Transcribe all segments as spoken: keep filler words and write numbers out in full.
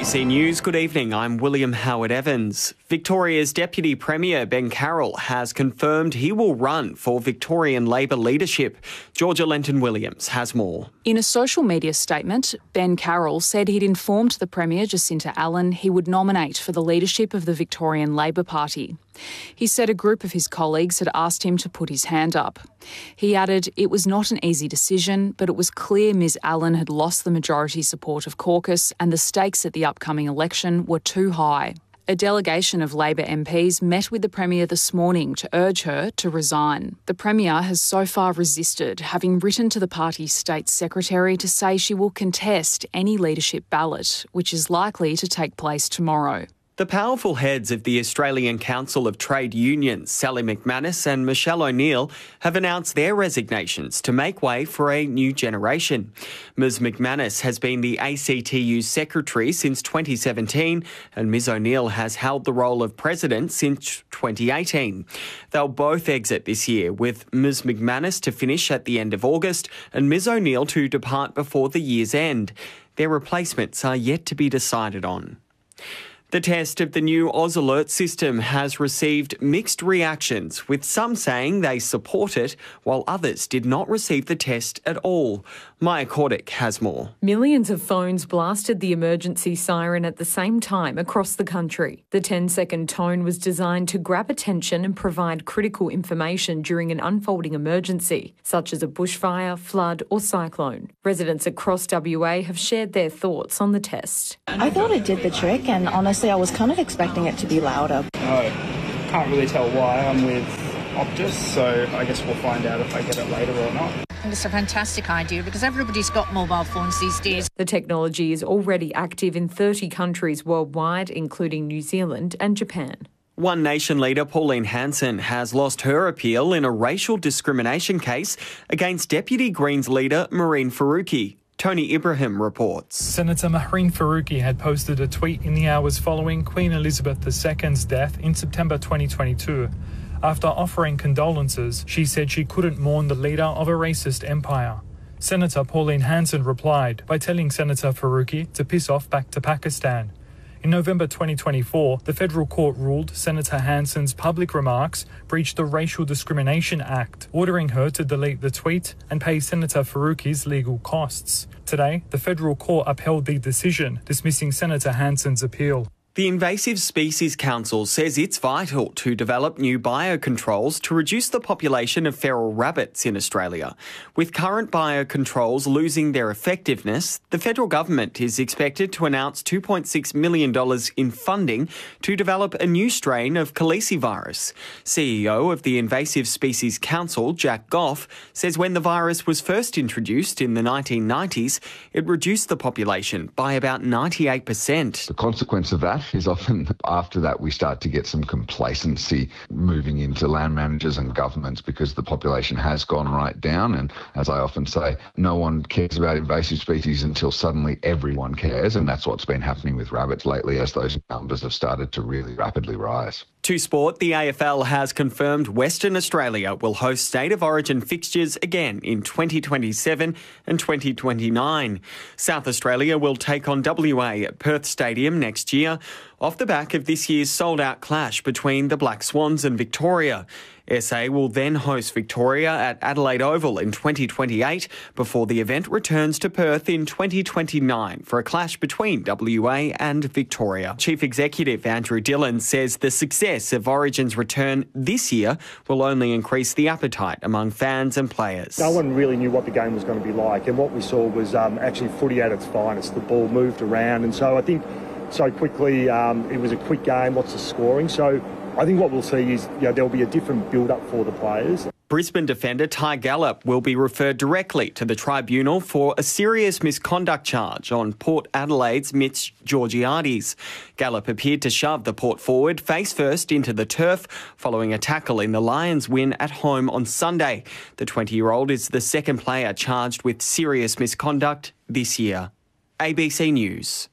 B C News, good evening. I'm William Howard-Evans. Victoria's Deputy Premier Ben Carroll has confirmed he will run for Victorian Labor leadership. Georgia Lenton-Williams has more. In a social media statement, Ben Carroll said he'd informed the Premier, Jacinta Allan, he would nominate for the leadership of the Victorian Labor Party. He said a group of his colleagues had asked him to put his hand up. He added it was not an easy decision, but it was clear Ms Allan had lost the majority support of caucus and the stakes at the upcoming election were too high. A delegation of Labor M Ps met with the Premier this morning to urge her to resign. The Premier has so far resisted, having written to the party's state secretary to say she will contest any leadership ballot, which is likely to take place tomorrow. The powerful heads of the Australian Council of Trade Unions, Sally McManus and Michelle O'Neill, have announced their resignations to make way for a new generation. Ms McManus has been the A C T U's secretary since twenty seventeen and Ms O'Neill has held the role of president since twenty eighteen. They'll both exit this year, with Ms McManus to finish at the end of August and Ms O'Neill to depart before the year's end. Their replacements are yet to be decided on. The test of the new AusAlert system has received mixed reactions, with some saying they support it, while others did not receive the test at all. Maya Kordick has more. Millions of phones blasted the emergency siren at the same time across the country. The ten-second tone was designed to grab attention and provide critical information during an unfolding emergency, such as a bushfire, flood or cyclone. Residents across W A have shared their thoughts on the test. I thought it did the trick, and honestly I was kind of expecting it to be louder. No, can't really tell why. I'm with Optus, so I guess we'll find out if I get it later or not. It's a fantastic idea because everybody's got mobile phones these days. The technology is already active in thirty countries worldwide, including New Zealand and Japan. One Nation leader Pauline Hanson has lost her appeal in a racial discrimination case against Deputy Greens leader Mehreen Faruqi. Tony Ibrahim reports. Senator Mehreen Faruqi had posted a tweet in the hours following Queen Elizabeth the Second's death in September twenty twenty-two. After offering condolences, she said she couldn't mourn the leader of a racist empire. Senator Pauline Hanson replied by telling Senator Faruqi to piss off back to Pakistan. In November twenty twenty-four, the federal court ruled Senator Hanson's public remarks breached the Racial Discrimination Act, ordering her to delete the tweet and pay Senator Faruqi's legal costs. Today, the federal court upheld the decision, dismissing Senator Hanson's appeal. The Invasive Species Council says it's vital to develop new biocontrols to reduce the population of feral rabbits in Australia. With current biocontrols losing their effectiveness, the federal government is expected to announce two point six million dollars in funding to develop a new strain of calicivirus. C E O of the Invasive Species Council, Jack Goff, says when the virus was first introduced in the nineteen nineties, it reduced the population by about ninety-eight percent. The consequence of that is often after that we start to get some complacency moving into land managers and governments because the population has gone right down. And as I often say, no one cares about invasive species until suddenly everyone cares. And that's what's been happening with rabbits lately as those numbers have started to really rapidly rise. To sport, the A F L has confirmed Western Australia will host State of Origin fixtures again in twenty twenty-seven and twenty twenty-nine. South Australia will take on W A at Perth Stadium next year, off the back of this year's sold-out clash between the Black Swans and Victoria. S A will then host Victoria at Adelaide Oval in twenty twenty-eight before the event returns to Perth in twenty twenty-nine for a clash between W A and Victoria. Chief Executive Andrew Dillon says the success of Origin's return this year will only increase the appetite among fans and players. No one really knew what the game was going to be like, and what we saw was um, actually footy at its finest. The ball moved around, and so I think so quickly um, it was a quick game, lots of scoring. So I think what we'll see is, you know, there'll be a different build-up for the players. Brisbane defender Ty Gallop will be referred directly to the tribunal for a serious misconduct charge on Port Adelaide's Mitch Georgiades. Gallop appeared to shove the Port forward face first into the turf following a tackle in the Lions' win at home on Sunday. The twenty-year-old is the second player charged with serious misconduct this year. A B C News.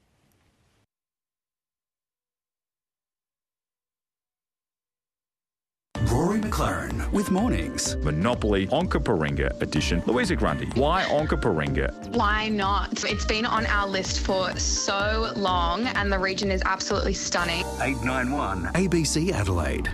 Rory McLaren with Mornings. Monopoly Onkaparinga edition. Louisa Grundy, why Onkaparinga? Why not? It's been on our list for so long and the region is absolutely stunning. eight nine one A B C Adelaide.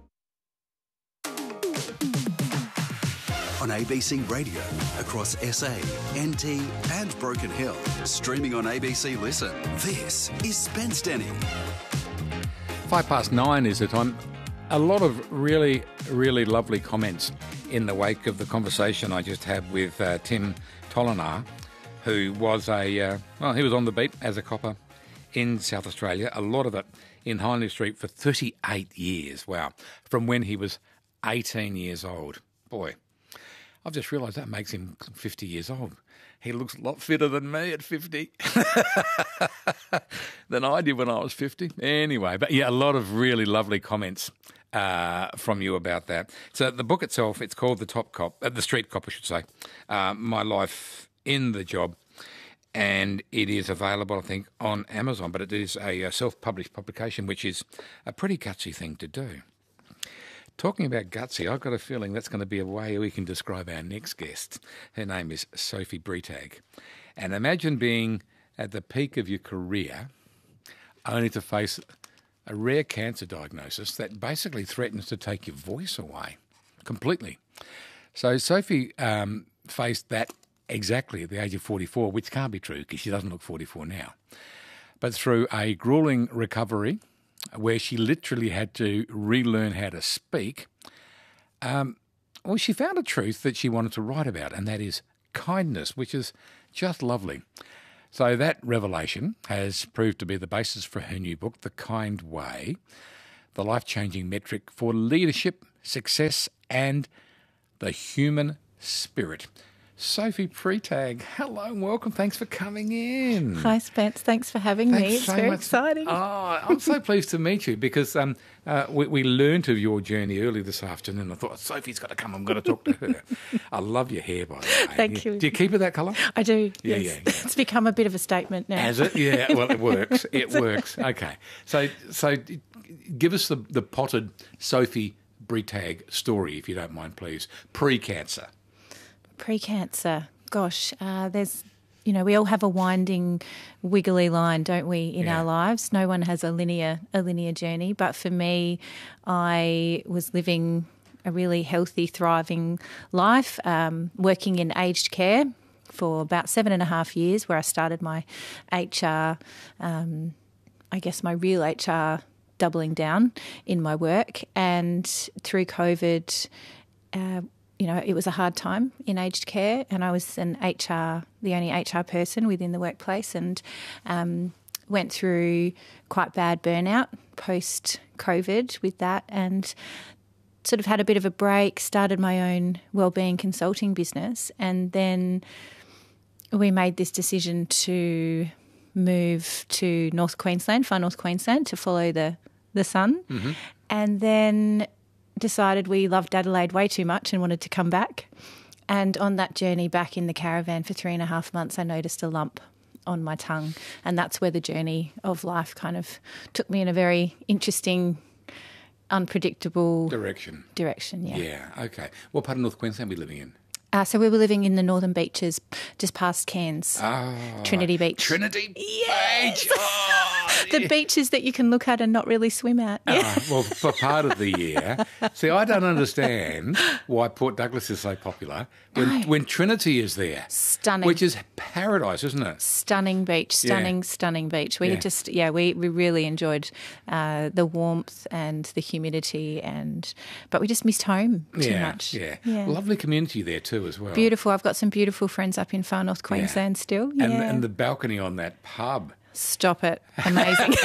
On A B C Radio, across S A, N T and Broken Hill. Streaming on A B C Listen. This is Spence Denny. Five past nine is the time. A lot of really, really lovely comments in the wake of the conversation I just had with uh, Tim Tolinar, who was a, uh, well, he was on the beat as a copper in South Australia, a lot of it in Hindley Street for thirty-eight years. Wow. From when he was eighteen years old. Boy. I've just realised that makes him fifty years old. He looks a lot fitter than me at fifty than I did when I was fifty. Anyway, but yeah, a lot of really lovely comments uh, from you about that. So the book itself, it's called The Top Cop, uh, The Street Cop, I should say, uh, My Life in the Job. And it is available, I think, on Amazon, but it is a, a self-published publication, which is a pretty gutsy thing to do. Talking about gutsy, I've got a feeling that's going to be a way we can describe our next guest. Her name is Sophie Breytag. And imagine being at the peak of your career only to face a rare cancer diagnosis that basically threatens to take your voice away completely. So Sophie um, faced that exactly at the age of forty-four, which can't be true because she doesn't look forty-four now. But through a gruelling recovery, where she literally had to relearn how to speak, um, well, she found a truth that she wanted to write about, and that is kindness, which is just lovely. So that revelation has proved to be the basis for her new book, The Kind Way, the life-changing metric for leadership, success, and the human spirit. Sophie Breytag, hello and welcome. Thanks for coming in. Hi, Spence. Thanks for having Thanks me. It's so very much. exciting. Oh, I'm so pleased to meet you because um, uh, we, we learned of your journey early this afternoon. I thought, Sophie's got to come. I'm going to talk to her. I love your hair, by the way. Thank you. Do you keep it that colour? I do, Yeah, yes. yeah, yeah. It's become a bit of a statement now. Has it? Yeah, well, it works. It works. Okay. So so give us the, the potted Sophie Breytag story, if you don't mind, please. Pre-cancer. Pre-cancer. Gosh, uh, there's, you know, we all have a winding, wiggly line, don't we, in Yeah. our lives? No one has a linear, a linear journey. But for me, I was living a really healthy, thriving life, um, working in aged care for about seven and a half years, where I started my H R, um, I guess my real H R, doubling down in my work. And through COVID, uh, you know, it was a hard time in aged care, and I was an H R, the only H R person within the workplace, and um, went through quite bad burnout post-COVID with that, and sort of had a bit of a break, started my own wellbeing consulting business, and then we made this decision to move to North Queensland, far North Queensland, to follow the, the sun, Mm-hmm. and then decided we loved Adelaide way too much and wanted to come back. And on that journey back in the caravan for three and a half months, I noticed a lump on my tongue. And that's where the journey of life kind of took me in a very interesting, unpredictable Direction. direction. Yeah. Yeah, okay. What part of North Queensland are we living in? Uh, so we were living in the Northern Beaches, just past Cairns, Oh, Trinity Beach. Trinity Yes! Beach. Oh, the beaches that you can look at and not really swim at. Yeah. Uh, well, for part of the year. See, I don't understand why Port Douglas is so popular when, No. when Trinity is there. Stunning. Which is paradise, isn't it? Stunning beach, stunning, Yeah. stunning beach. We Yeah. just, yeah, we, we really enjoyed uh, the warmth and the humidity, and but we just missed home too yeah, much. Yeah. Yeah. Lovely community there too as well. Beautiful. I've got some beautiful friends up in far North Queensland still. Yeah. And, and the balcony on that pub. Stop it. Amazing.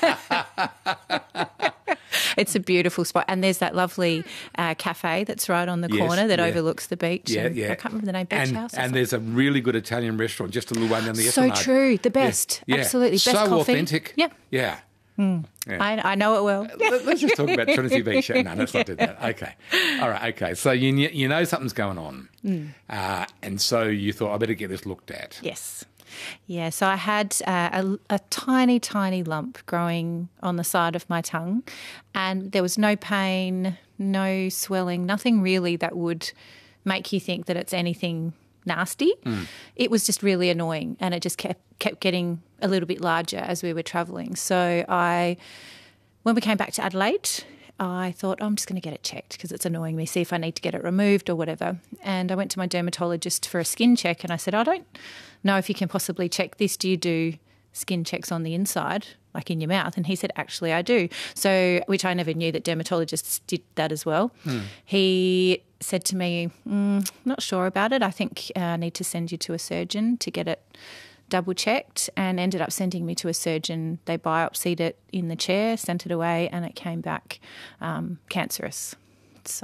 It's a beautiful spot. And there's that lovely uh, cafe that's right on the Yes, corner that yeah. overlooks the beach. Yeah, and yeah. I can't remember the name, Beach and, House. or And there's a really good Italian restaurant just a little way down the So Esplanade. true. The Yeah, best. yeah. Absolutely. Best so coffee. authentic. Yep. Yeah. Mm. Yeah. I, I know it well. Let- Let's just talk about Trinity Beach. No, let's not do that. Okay. All right, okay. So you kn- you know something's going on. Mm. Uh, and so you thought, I better get this looked at. Yes. Yeah, so I had uh, a, a tiny, tiny lump growing on the side of my tongue, and there was no pain, no swelling, nothing really that would make you think that it's anything nasty. Mm. It was just really annoying, and it just kept kept getting a little bit larger as we were travelling. So I, when we came back to Adelaide, I thought, oh, I'm just going to get it checked because it's annoying me, see if I need to get it removed or whatever. And I went to my dermatologist for a skin check, and I said, I don't know if you can possibly check this. Do you do skin checks on the inside, like in your mouth? And he said, actually, I do. So, which I never knew that dermatologists did that as well. Hmm. He said to me, mm, not sure about it. I think uh, I need to send you to a surgeon to get it double checked, and ended up sending me to a surgeon. They biopsied it in the chair, sent it away, and it came back um, cancerous. So,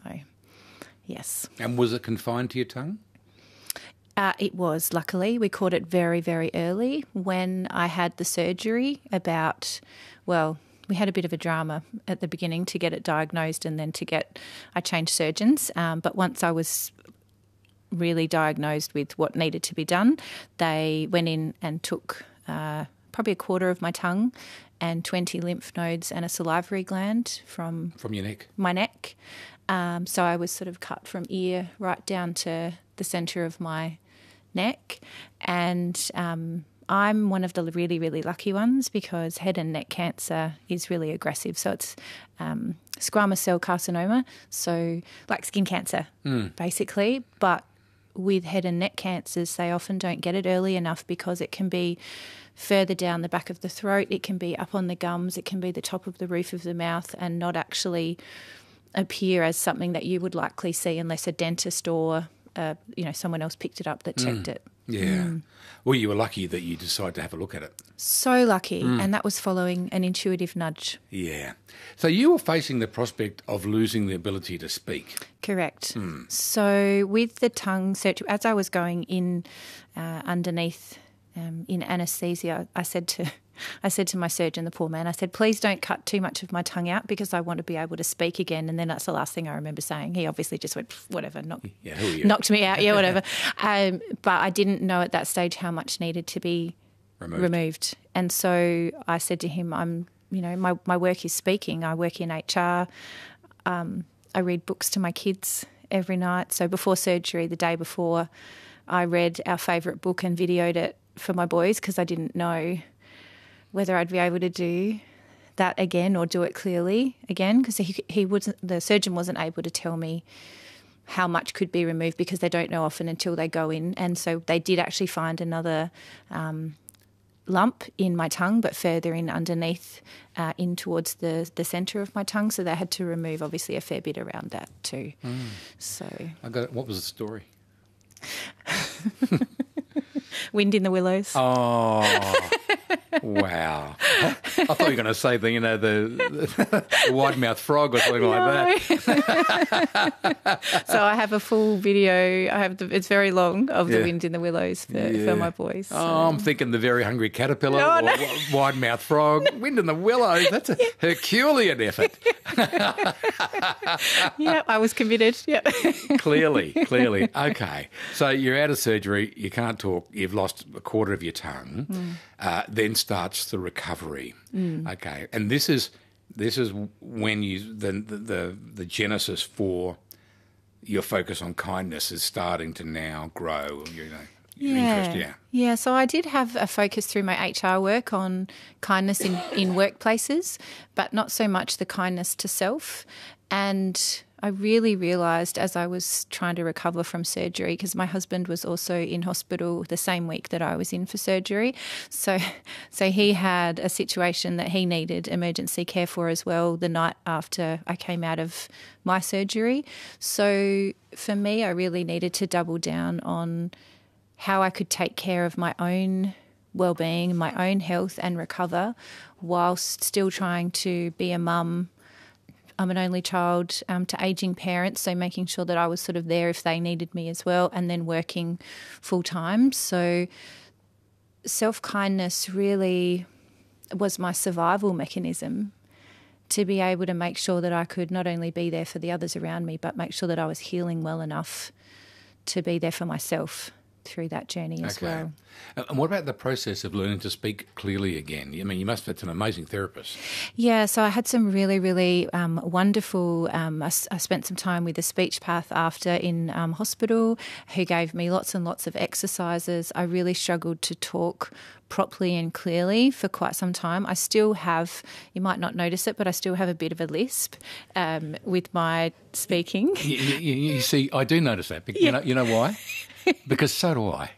yes. And was it confined to your tongue? Uh, it was, luckily. We caught it very, very early. When I had the surgery about, well, we had a bit of a drama at the beginning to get it diagnosed, and then to get, I changed surgeons. Um, but once I was really diagnosed with what needed to be done, they went in and took uh, probably a quarter of my tongue and twenty lymph nodes and a salivary gland from from your neck. My neck. Um, so I was sort of cut from ear right down to the centre of my neck, and um, I'm one of the really, really lucky ones because head and neck cancer is really aggressive. So it's um, squamous cell carcinoma, so like skin cancer, mm. basically, but with head and neck cancers, they often don't get it early enough because it can be further down the back of the throat, it can be up on the gums, it can be the top of the roof of the mouth, and not actually appear as something that you would likely see unless a dentist or uh, you know someone else picked it up that checked mm. it. Yeah. Mm. Well, you were lucky that you decided to have a look at it. So lucky, mm. and that was following an intuitive nudge. Yeah. So you were facing the prospect of losing the ability to speak. Correct. Mm. So with the tongue surgery, as I was going in uh, underneath um, in anaesthesia, I said to I said to my surgeon, the poor man, I said, please don't cut too much of my tongue out because I want to be able to speak again. And then that's the last thing I remember saying. He obviously just went, whatever, knock, yeah, who are you? knocked me out, yeah, whatever. um, but I didn't know at that stage how much needed to be removed. removed. And so I said to him, I'm, you know, my, my work is speaking. I work in H R. Um, I read books to my kids every night. So before surgery, the day before, I read our favourite book and videoed it for my boys because I didn't know whether I'd be able to do that again or do it clearly again, because he he wasn't, the surgeon wasn't able to tell me how much could be removed because they don't know often until they go in. And so they did actually find another um, lump in my tongue, but further in underneath, uh, in towards the, the centre of my tongue. So they had to remove obviously a fair bit around that too. Mm. So I got it. What was the story? Wind in the willows. Oh, wow. I, I thought you were going to say the, you know, the, the wide-mouthed frog or something no. like that. So I have a full video. I have the, it's very long of yeah. the wind in the willows for, yeah. for my boys. So. Oh, I'm thinking the very hungry caterpillar no, or no. wide-mouthed frog. Wind in the willows. That's a Herculean effort. Yeah, I was committed. Yeah. Clearly, clearly. Okay. So you're out of surgery. You can't talk. You've lost a quarter of your tongue. Mm. Uh, then starts the recovery. Mm. Okay. And this is this is when you the, the the the genesis for your focus on kindness is starting to now grow. You know. Your yeah. interest, yeah. Yeah, so I did have a focus through my H R work on kindness in, in workplaces, but not so much the kindness to self. And I really realised as I was trying to recover from surgery, because my husband was also in hospital the same week that I was in for surgery. So so he had a situation that he needed emergency care for as well the night after I came out of my surgery. So for me, I really needed to double down on how I could take care of my own well-being, my own health and recover whilst still trying to be a mum. I'm an only child um, to ageing parents, so making sure that I was sort of there if they needed me as well, and then working full-time. So self-kindness really was my survival mechanism to be able to make sure that I could not only be there for the others around me, but make sure that I was healing well enough to be there for myself. through that journey as Okay. well. And what about the process of learning to speak clearly again? I mean, you must have had some amazing therapists. Yeah, so I had some really, really um, wonderful. Um, I, s- I spent some time with a speech path after in um, hospital, who gave me lots and lots of exercises. I really struggled to talk properly and clearly for quite some time. I still have, you might not notice it, but I still have a bit of a lisp um, with my speaking. You, you, you see, I do notice that. But Yeah. You know, you know why? Because so do I.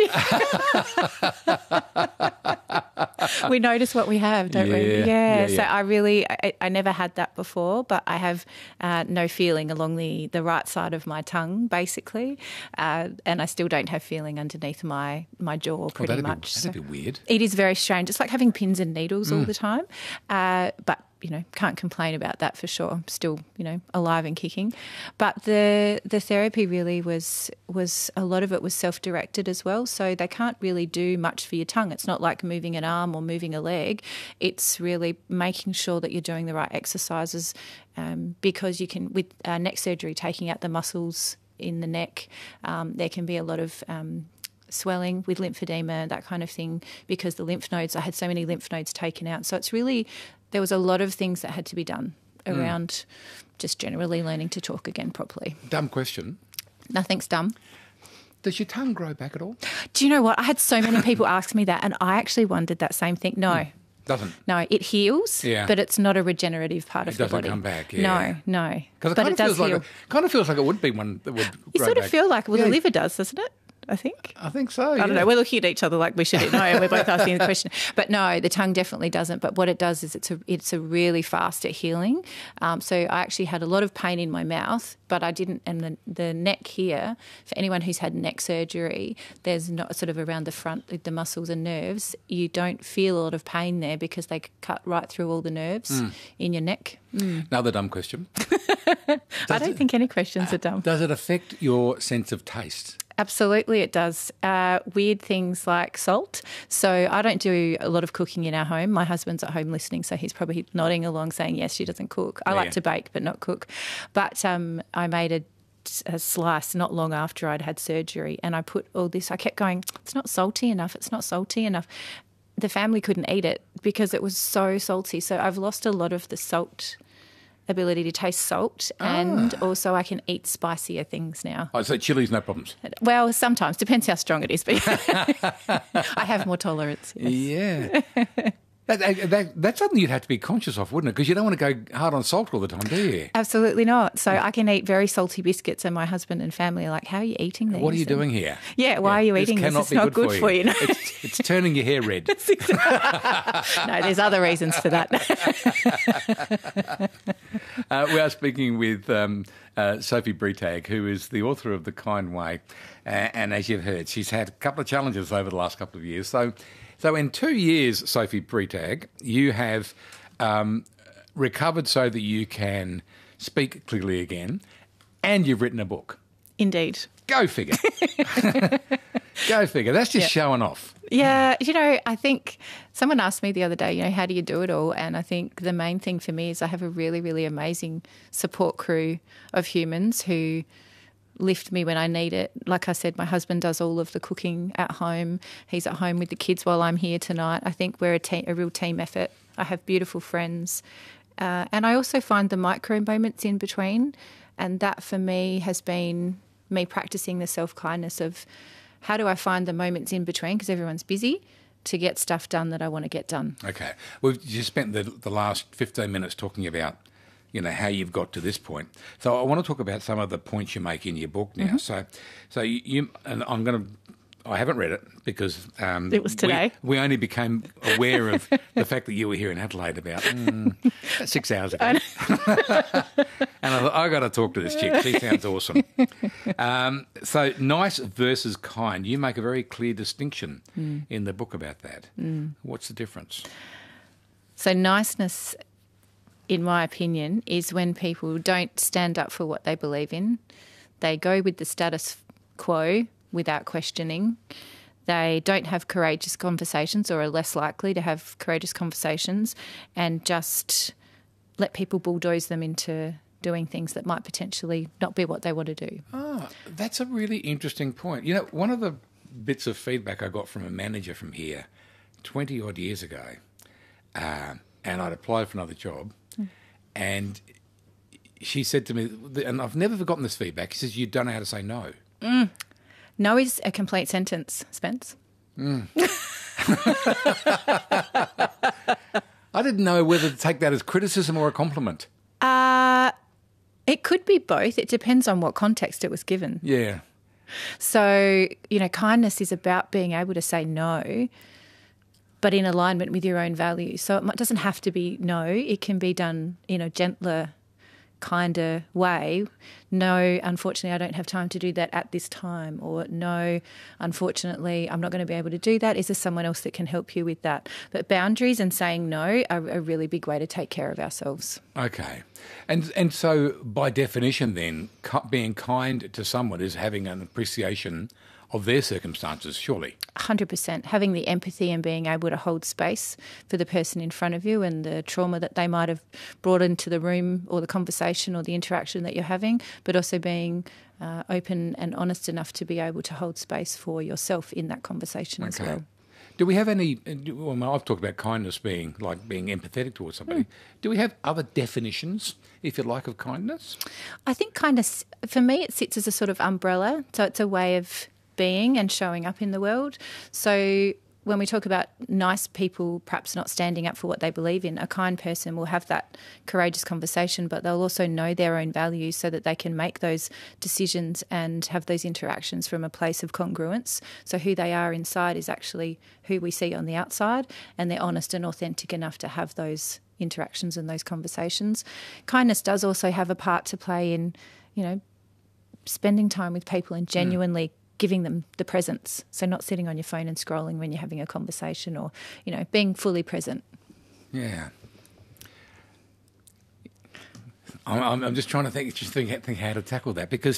I do. We notice what we have, don't Yeah, we? Yeah. yeah, So yeah. I really, I, I never had that before, but I have uh, no feeling along the, the right side of my tongue, basically, uh, and I still don't have feeling underneath my, my jaw, pretty that'd be- much. that'd be weird. It is very strange. It's like having pins and needles all Mm. the time, uh, but you know, can't complain about that for sure. I'm still, you know, alive and kicking. But the the therapy really was was a lot of it was self-directed as well. So they can't really do much for your tongue. It's not like moving an arm or moving a leg. It's really making sure that you're doing the right exercises, um, because you can, with uh, neck surgery, taking out the muscles in the neck, um, there can be a lot of um, swelling with lymphedema, that kind of thing, because the lymph nodes, I had so many lymph nodes taken out. So it's really, there was a lot of things that had to be done Mm. around just generally learning to talk again properly. Dumb question. Nothing's dumb. Does your tongue grow back at all? Do you know what? I had so many people ask me that, and I actually wondered that same thing. No. Doesn't. No, it heals, Yeah. but it's not a regenerative part It of the doesn't body. come back, yeah. No, no. Because it But kind it of does feels like heal. it kind of feels like it would be one that would You grow sort of back. feel like, well, Yeah. the liver does, doesn't it? I think. I think so. I don't yeah. know. We're looking at each other like we should know, and we're both asking the question. But no, the tongue definitely doesn't. But what it does is it's a it's a really fast at healing. Um, so I actually had a lot of pain in my mouth, but I didn't. And the, the neck here, for anyone who's had neck surgery, there's not sort of around the front, the muscles and nerves. You don't feel a lot of pain there because they cut right through all the nerves Mm. in your neck. Mm. Another dumb question. I don't think any questions are dumb. Does it affect your sense of taste? Absolutely, it does. Uh, weird things like salt. So I don't do a lot of cooking in our home. My husband's at home listening, so he's probably nodding along saying, yes, she doesn't cook. I Yeah. like to bake, but not cook. But um, I made a a slice not long after I'd had surgery, and I put all this, I kept going, it's not salty enough, it's not salty enough. The family couldn't eat it because it was so salty. So I've lost a lot of the salt ability to taste salt, and also I can eat spicier things now. Oh, so chili's no problems. Well, sometimes, depends how strong it is, but I have more tolerance. Yes. Yeah. that, that, that's something you'd have to be conscious of, wouldn't it? Because you don't want to go hard on salt all the time, do you? Absolutely not. So I can eat very salty biscuits, and my husband and family are like, how are you eating these? What are you And- doing here? Yeah, why are you eating this? cannot It's be not good, good for you. No. It's, it's turning your hair red. No, there's other reasons for that. Uh, we are speaking with um, uh, Sophie Breytag, who is the author of The Kind Way. Uh, and as you've heard, she's had a couple of challenges over the last couple of years. So, so in two years, Sophie Breytag, you have um, recovered so that you can speak clearly again, and you've written a book. Indeed. Go figure. Go figure. That's just Yeah. showing off. Yeah, you know, I think someone asked me the other day, you know, how do you do it all? And I think the main thing for me is I have a really, really amazing support crew of humans who lift me when I need it. Like I said, my husband does all of the cooking at home. He's at home with the kids while I'm here tonight. I think we're a, te- a real team effort. I have beautiful friends. Uh, and I also find the micro moments in between. And that for me has been me practicing the self-kindness of how do I find the moments in between, because everyone's busy, to get stuff done that I want to get done. Okay. We've just spent the, the last fifteen minutes talking about, you know, how you've got to this point. So I want to talk about some of the points you make in your book now. Mm-hmm. So, so you, you and I'm going to. I haven't read it because um, It was today. We, we only became aware of the fact that you were here in Adelaide about, mm, about six hours ago. And I thought, I got to talk to this chick. She sounds awesome. Um, so, nice versus kind. You make a very clear distinction Mm. in the book about that. Mm. What's the difference? So niceness, in my opinion, is when people don't stand up for what they believe in. They go with the status quo without questioning. They don't have courageous conversations, or are less likely to have courageous conversations, and just let people bulldoze them into doing things that might potentially not be what they want to do. Oh, that's a really interesting point. You know, one of the bits of feedback I got from a manager from here twenty odd years ago, uh, and I'd applied for another job, mm. and she said to me, and I've never forgotten this feedback, she says, you don't know how to say no. Mm. No is a complete sentence, Spence. Mm. I didn't know whether to take that as criticism or a compliment. Uh, it could be both. It depends on what context it was given. Yeah. So, you know, kindness is about being able to say no, but in alignment with your own values. So it doesn't have to be no. It can be done in a gentler, kinder way. No, unfortunately, I don't have time to do that at this time. Or no, unfortunately, I'm not going to be able to do that. Is there someone else that can help you with that? But boundaries and saying no are a really big way to take care of ourselves. Okay. And and so by definition then, being kind to someone is having an appreciation of their circumstances, surely. one hundred percent. Having the empathy and being able to hold space for the person in front of you and the trauma that they might have brought into the room or the conversation or the interaction that you're having, but also being uh, open and honest enough to be able to hold space for yourself in that conversation okay. as well. Do we have any, well, I've talked about kindness being like being empathetic towards somebody. Mm. Do we have other definitions, if you like, of kindness? I think kindness, for me, it sits as a sort of umbrella. So it's a way of being and showing up in the world. So when we talk about nice people perhaps not standing up for what they believe in, a kind person will have that courageous conversation, but they'll also know their own values so that they can make those decisions and have those interactions from a place of congruence. So who they are inside is actually who we see on the outside, and they're honest and authentic enough to have those interactions and those conversations. Kindness does also have a part to play in, you know, spending time with people and genuinely mm. giving them the presence. So not sitting on your phone and scrolling when you're having a conversation, or, you know, being fully present. Yeah. I'm, I'm just trying to think, just think, think how to tackle that, because